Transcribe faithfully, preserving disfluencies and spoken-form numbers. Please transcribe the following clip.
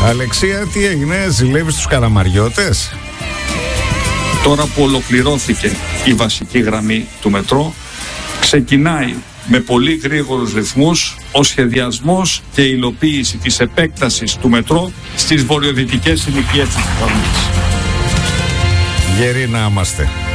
Αλεξία, τι έγινε, ζηλεύεις τους καραμαριώτες? Τώρα που ολοκληρώθηκε η βασική γραμμή του μετρό, ξεκινάει με πολύ γρήγορους ρυθμούς ο σχεδιασμός και η υλοποίηση της επέκτασης του μετρό στις βορειοδυτικές συνοικίες της χώρας. Γεροί να είμαστε.